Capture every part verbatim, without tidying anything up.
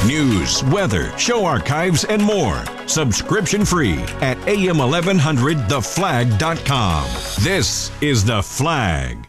News, weather, show archives, and more. Subscription free at A M eleven hundred the flag dot com. This is The Flag.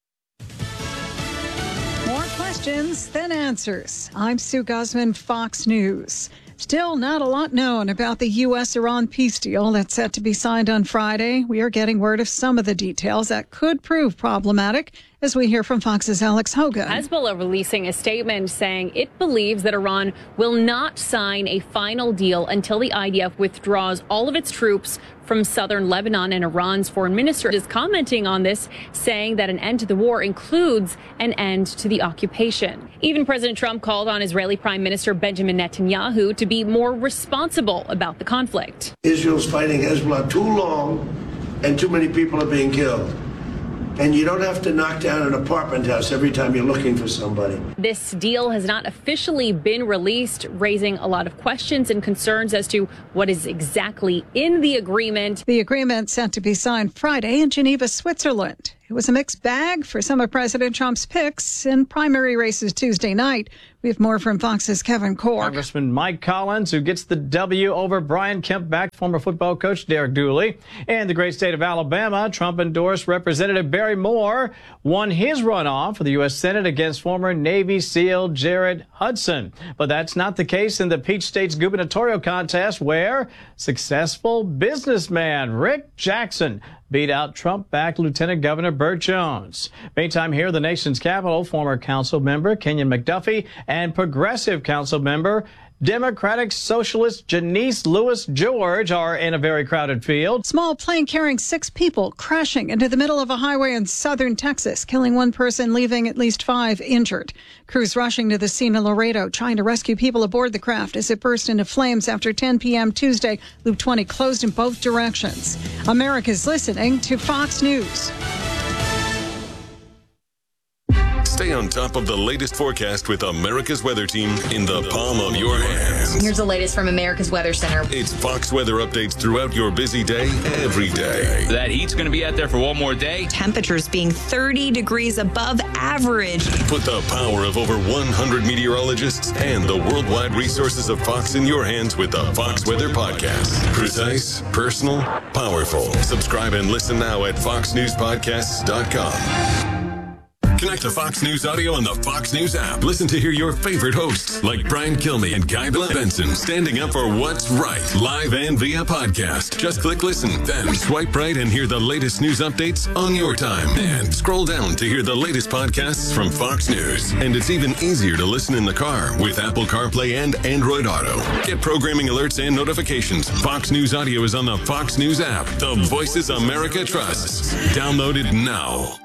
More questions than answers. I'm Sue Guzman, Fox News. Still not a lot known about the U S Iran peace deal that's set to be signed on Friday. We are getting word of some of the details that could prove problematic, as we hear from Fox's Alex Hogan. Hezbollah releasing a statement saying it believes that Iran will not sign a final deal until the I D F withdraws all of its troops from southern Lebanon. And Iran's foreign minister is commenting on this, saying that an end to the war includes an end to the occupation. Even President Trump called on Israeli Prime Minister Benjamin Netanyahu to be more responsible about the conflict. Israel's fighting Hezbollah too long, and too many people are being killed. And you don't have to knock down an apartment house every time you're looking for somebody. This deal has not officially been released, raising a lot of questions and concerns as to what is exactly in the agreement. The agreement set to be signed Friday in Geneva, Switzerland. It was a mixed bag for some of President Trump's picks in primary races Tuesday night. We have more from Fox's Kevin Corke. Congressman Mike Collins, who gets the W over Brian Kemp-backed former football coach Derek Dooley. In the great state of Alabama, Trump-endorsed Representative Barry Moore won his runoff for the U S Senate against former Navy SEAL Jared Hudson. But that's not the case in the Peach State's gubernatorial contest, where successful businessman Rick Jackson beat out Trump-backed Lieutenant Governor Burt Jones. Meantime, here in the nation's capital, former council member Kenyon McDuffie and progressive council member Democratic Socialist Janice Lewis George are in a very crowded field. Small plane carrying six people crashing into the middle of a highway in southern Texas, killing one person, leaving at least five injured. Crews rushing to the scene in Laredo, trying to rescue people aboard the craft as it burst into flames after ten p.m. Tuesday. Loop twenty closed in both directions. America's listening to Fox News. Stay on top of the latest forecast with America's Weather Team in the palm of your hands. Here's the latest from America's Weather Center. It's Fox weather updates throughout your busy day, every day. That heat's going to be out there for one more day. Temperatures being thirty degrees above average. Put the power of over one hundred meteorologists and the worldwide resources of Fox in your hands with the Fox Weather Podcast. Precise, personal, powerful. Subscribe and listen now at fox news podcasts dot com. Connect to Fox News Audio on the Fox News app. Listen to hear your favorite hosts like Brian Kilmeade and Guy Benson standing up for what's right, live and via podcast. Just click listen, then swipe right and hear the latest news updates on your time. And scroll down to hear the latest podcasts from Fox News. And it's even easier to listen in the car with Apple CarPlay and Android Auto. Get programming alerts and notifications. Fox News Audio is on the Fox News app. The voices America trusts. Download it now.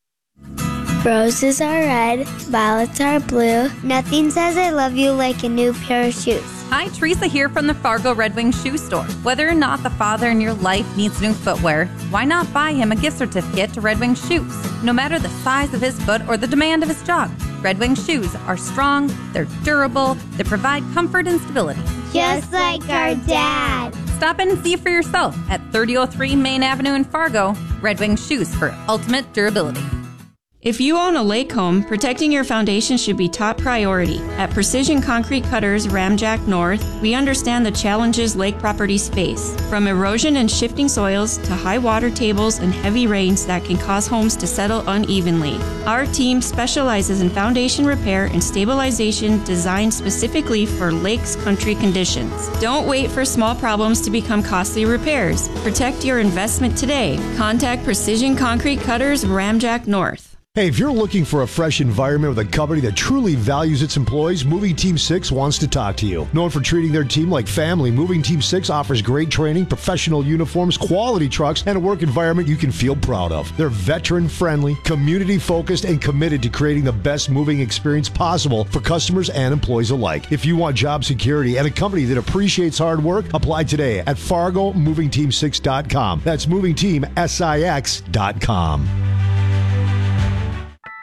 Roses are red, violets are blue. Nothing says I love you like a new pair of shoes. Hi, Teresa here from the Fargo Red Wing Shoe Store. Whether or not the father in your life needs new footwear, why not buy him a gift certificate to Red Wing Shoes? No matter the size of his foot or the demand of his job, Red Wing shoes are strong, they're durable, they provide comfort and stability. Just like our dad. Stop in and see for yourself at thirty oh three Main Avenue in Fargo. Red Wing Shoes for ultimate durability. If you own a lake home, protecting your foundation should be top priority. At Precision Concrete Cutters Ramjack North, we understand the challenges lake properties face, from erosion and shifting soils to high water tables and heavy rains that can cause homes to settle unevenly. Our team specializes in foundation repair and stabilization designed specifically for lakes country conditions. Don't wait for small problems to become costly repairs. Protect your investment today. Contact Precision Concrete Cutters Ramjack North. Hey, if you're looking for a fresh environment with a company that truly values its employees, Moving Team six wants to talk to you. Known for treating their team like family, Moving Team six offers great training, professional uniforms, quality trucks, and a work environment you can feel proud of. They're veteran-friendly, community-focused, and committed to creating the best moving experience possible for customers and employees alike. If you want job security and a company that appreciates hard work, apply today at fargo moving team six dot com. That's moving team six dot com.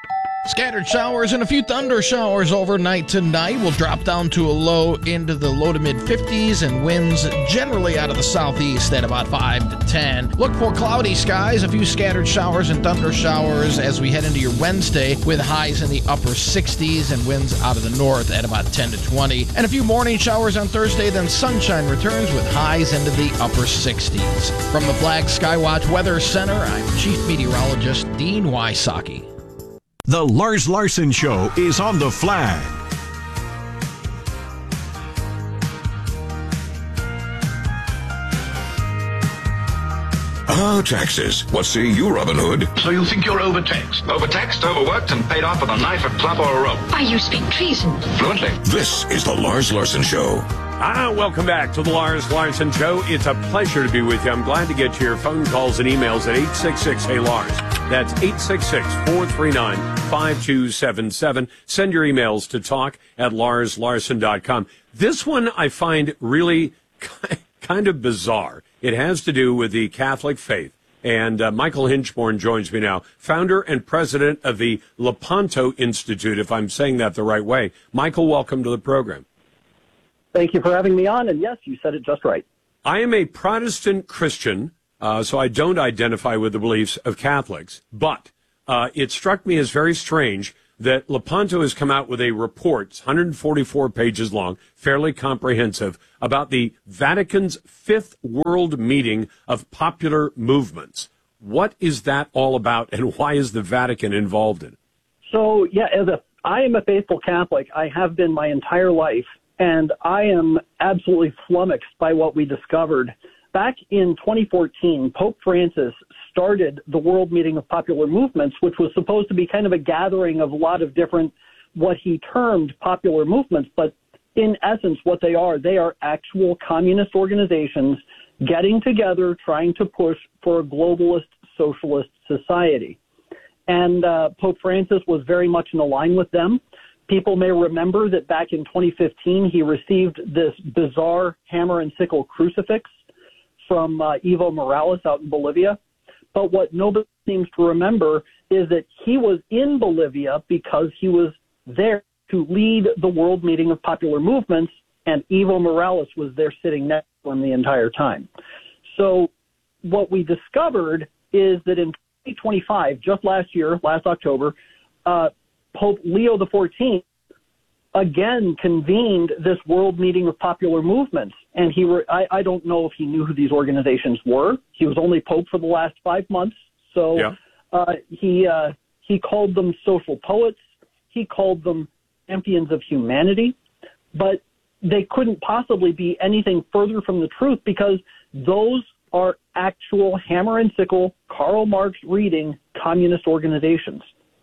Scattered showers and a few thunder showers overnight tonight. Will drop down to a low into the low to mid fifties and winds generally out of the southeast at about five to ten. Look for cloudy skies, a few scattered showers and thunder showers as we head into your Wednesday with highs in the upper sixties and winds out of the north at about ten to twenty. And a few morning showers on Thursday, then sunshine returns with highs into the upper sixties. From the Flag Skywatch Weather Center, I'm Chief Meteorologist Dean Wysocki. The Lars Larson Show is on the Flag. Ah, taxes. What say you, Robin Hood? So you think you're overtaxed? Overtaxed, overworked, and paid off with a knife, a club, or a rope? Why, you speak treason. Fluently. This is the Lars Larson Show. Ah, welcome back to the Lars Larson Show. It's a pleasure to be with you. I'm glad to get to your phone calls and emails at eight six six, hey Lars. That's eight six six, four three nine, five two seven seven. Send your emails to talk at lars larson dot com. This one I find really kind of bizarre. It has to do with the Catholic faith. And uh, Michael Hinchborn joins me now, founder and president of the Lepanto Institute, if I'm saying that the right way. Michael, welcome to the program. Thank you for having me on. And yes, you said it just right. I am a Protestant Christian. Uh, so I don't identify with the beliefs of Catholics, but uh, it struck me as very strange that Lepanto has come out with a report, it's one hundred forty-four pages long, fairly comprehensive, about the Vatican's Fifth World Meeting of Popular Movements. What is that all about, and why is the Vatican involved in it? So, yeah, as a, I am a faithful Catholic. I have been my entire life, and I am absolutely flummoxed by what we discovered. Back in twenty fourteen, Pope Francis started the World Meeting of Popular Movements, which was supposed to be kind of a gathering of a lot of different, what he termed popular movements. But in essence, what they are, they are actual communist organizations getting together, trying to push for a globalist socialist society. And uh, Pope Francis was very much in line with them. People may remember that back in twenty fifteen, he received this bizarre hammer and sickle crucifix from uh, Evo Morales out in Bolivia. But what nobody seems to remember is that he was in Bolivia because he was there to lead the World Meeting of Popular Movements, and Evo Morales was there sitting next to him the entire time. So what we discovered is that in twenty twenty-five, just last year, last October, uh, Pope Leo the fourteenth again convened this World Meeting of Popular Movements. And he were, I, I don't know if he knew who these organizations were. He was only Pope for the last five months. So yeah. uh, he uh, he called them social poets. He called them champions of humanity. But they couldn't possibly be anything further from the truth, because those are actual hammer and sickle, Karl Marx reading communist organizations.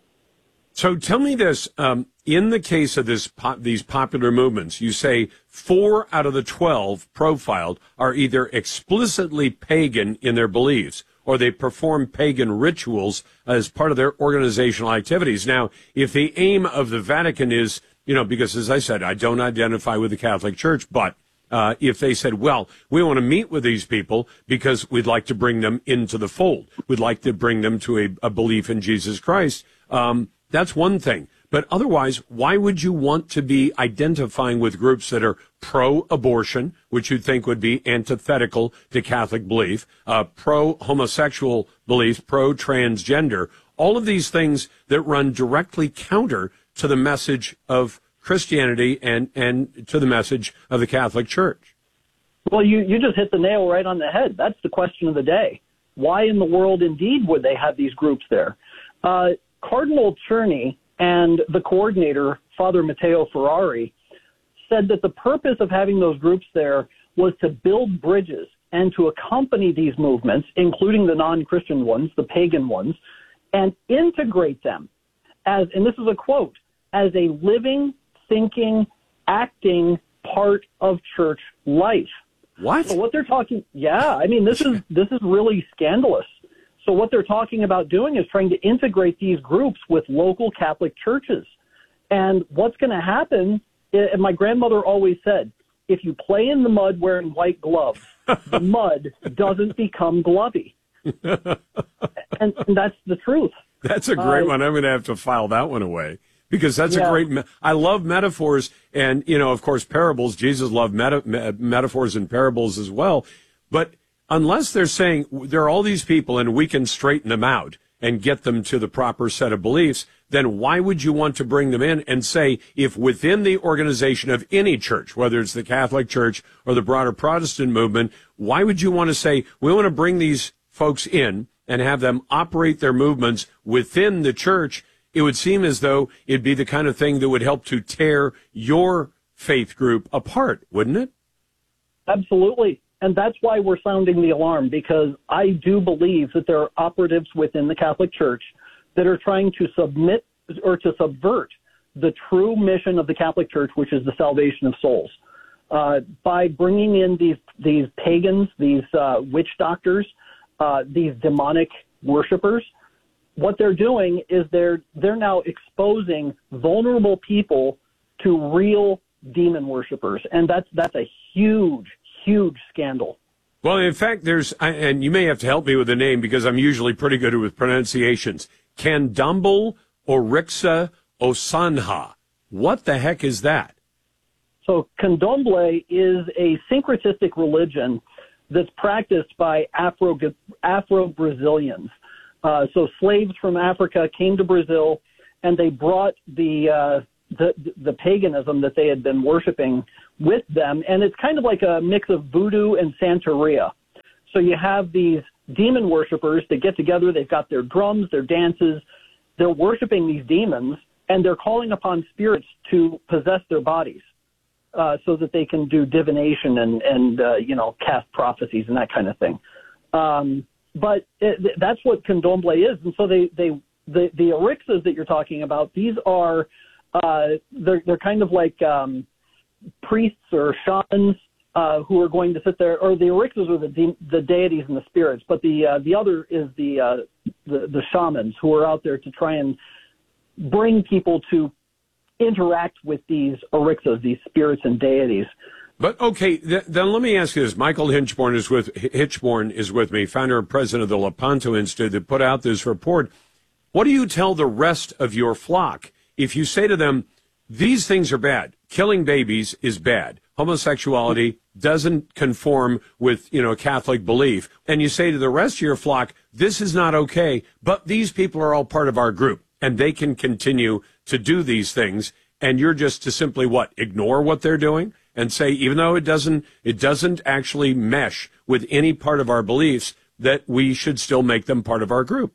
So tell me this, um, in the case of this po- these popular movements, you say four out of the twelve profiled are either explicitly pagan in their beliefs or they perform pagan rituals as part of their organizational activities. Now, if the aim of the Vatican is, you know, because as I said, I don't identify with the Catholic Church, but uh, if they said, well, we want to meet with these people because we'd like to bring them into the fold, we'd like to bring them to a, a belief in Jesus Christ, um, that's one thing. But otherwise, why would you want to be identifying with groups that are pro-abortion, which you'd think would be antithetical to Catholic belief, uh, pro-homosexual beliefs, pro-transgender, all of these things that run directly counter to the message of Christianity and, and to the message of the Catholic Church? Well, you, you just hit the nail right on the head. That's the question of the day. Why in the world, indeed, would they have these groups there? Uh, Cardinal Czerny and the coordinator, Father Matteo Ferrari, said that the purpose of having those groups there was to build bridges and to accompany these movements, including the non-Christian ones, the pagan ones, and integrate them as, and this is a quote, as a living, thinking, acting part of church life. What? So what they're talking, yeah, I mean, this is this is really scandalous. So what they're talking about doing is trying to integrate these groups with local Catholic churches. And what's going to happen, and my grandmother always said, if you play in the mud wearing white gloves, the mud doesn't become glovey. and, and that's the truth. That's a great Uh, one. I'm going to have to file that one away because that's Yeah. a great. Me- I love metaphors, and you know, of course, parables. Jesus loved meta- me- metaphors and parables as well. But unless they're saying there are all these people and we can straighten them out and get them to the proper set of beliefs, then why would you want to bring them in and say, if within the organization of any church, whether it's the Catholic Church or the broader Protestant movement, why would you want to say, we want to bring these folks in and have them operate their movements within the church? It would seem as though it'd be the kind of thing that would help to tear your faith group apart, wouldn't it? Absolutely. And that's why we're sounding the alarm, because I do believe that there are operatives within the Catholic Church that are trying to submit or to subvert the true mission of the Catholic Church, which is the salvation of souls. Uh, by bringing in these these pagans, these uh, witch doctors, uh, these demonic worshipers, what they're doing is they're they're now exposing vulnerable people to real demon worshipers, and that's that's a huge, huge scandal. Well, in fact, there's, and you may have to help me with the name because I'm usually pretty good with pronunciations. Candomblé Orixa Osanha. What the heck is that? So Candomblé is a syncretistic religion that's practiced by Afro Afro-Brazilians. Uh, so slaves from Africa came to Brazil, and they brought the, uh, the the paganism that they had been worshiping with them, and it's kind of like a mix of voodoo and Santeria. So you have these demon worshipers that get together. They've got their drums, their dances. They're worshiping these demons, and they're calling upon spirits to possess their bodies. Uh, so that they can do divination and, and uh, you know, cast prophecies and that kind of thing. Um, but it, that's what Candomblé is. And so they, they the, the Orixas that you're talking about, these are, uh, they're, they're kind of like um, priests or shamans uh, who are going to sit there, or the Orixas are the, de- the deities and the spirits, but the uh, the other is the, uh, the, the shamans who are out there to try and bring people to interact with these orixas, these spirits and deities. But okay, th- then let me ask you this: Michael Hitchborn is with Hitchborn is with me, founder and president of the Lepanto Institute, that put out this report. What do you tell the rest of your flock if you say to them, "These things are bad. Killing babies is bad. Homosexuality doesn't conform with, you know, Catholic belief," and you say to the rest of your flock, "This is not okay, but these people are all part of our group, and they can continue to do these things," and you're just to simply what, ignore what they're doing and say, even though it doesn't, it doesn't actually mesh with any part of our beliefs, that we should still make them part of our group.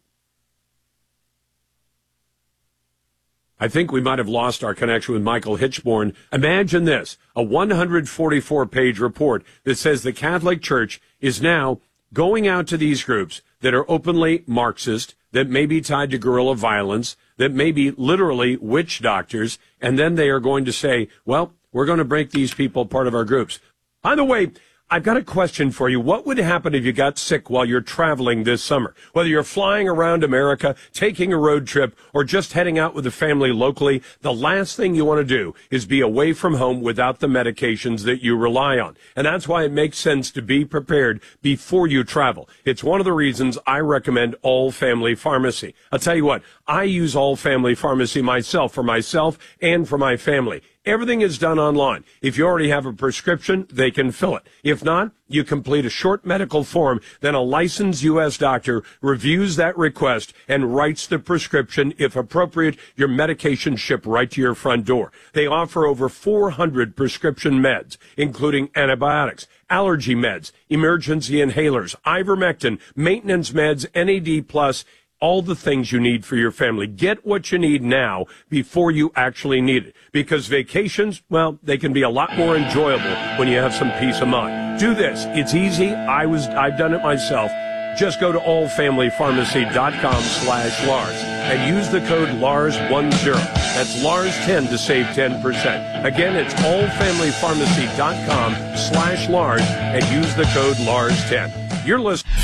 I think we might have lost our connection with Michael Hitchborn. Imagine this, a one hundred forty-four page report that says the Catholic Church is now going out to these groups that are openly Marxist, that may be tied to guerrilla violence, that may be literally witch doctors, and then they are going to say, well, we're going to make these people part of our groups. By the way, I've got a question for you. What would happen if you got sick while you're traveling this summer? Whether you're flying around America, taking a road trip, or just heading out with the family locally, the last thing you want to do is be away from home without the medications that you rely on. And that's why it makes sense to be prepared before you travel. It's one of the reasons I recommend All Family Pharmacy. I'll tell you what, I use All Family Pharmacy myself, for myself and for my family. Everything is done online. If you already have a prescription, they can fill it. If not, you complete a short medical form, then a licensed U S doctor reviews that request and writes the prescription. If appropriate, your medication shipped right to your front door. They offer over four hundred prescription meds, including antibiotics, allergy meds, emergency inhalers, ivermectin, maintenance meds, N A D plus, all the things you need for your family. Get what you need now before you actually need it. Because vacations, well, they can be a lot more enjoyable when you have some peace of mind. Do this. It's easy. I was, I've done it myself. Just go to allfamilypharmacy.com slash Lars and use the code Lars ten. That's Lars ten to save ten percent. Again, it's allfamilypharmacy.com slash Lars and use the code Lars ten. You're listening.